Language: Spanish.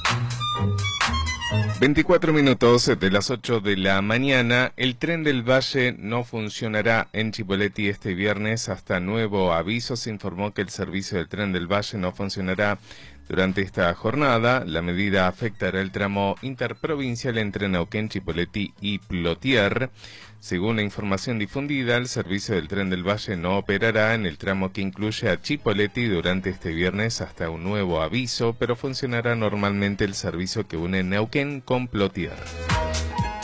24 minutos de las 8 de la mañana. El tren del Valle no funcionará en Chipoleti este viernes hasta nuevo aviso. Se informó que el servicio del tren del Valle no funcionará durante esta jornada. La medida afectará el tramo interprovincial entre Neuquén, Chipoleti y Plotier. Según la información difundida, el servicio del tren del Valle no operará en el tramo que incluye a Chipoleti durante este viernes hasta un nuevo aviso, pero funcionará normalmente el servicio que une Neuquén con Plotier.